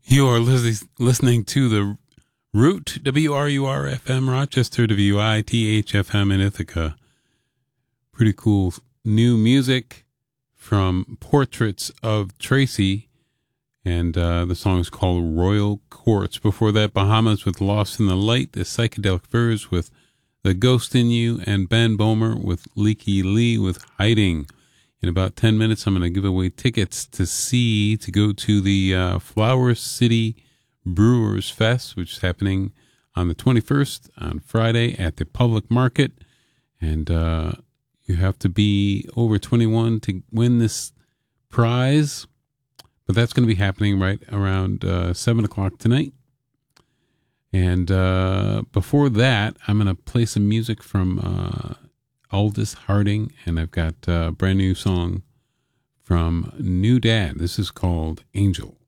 You're listening to the Root, WRUR-FM Rochester, WITH-FM in Ithaca. Pretty cool new music from Portraits of Tracy, and the song is called Royal Courts. Before that, Bahamas with Lost in the Light, the Psychedelic Furs with The Ghost in You, and Ben Bomer with Leaky Lee with Hiding. In about 10 minutes, I'm going to give away tickets to go to the Flower City Brewers Fest, which is happening on the 21st on Friday at the public market. And you have to be over 21 to win this prize. But that's going to be happening right around 7 o'clock tonight. And before that, I'm going to play some music from Aldous Harding, and I've got a brand new song from New Dad. This is called Angel.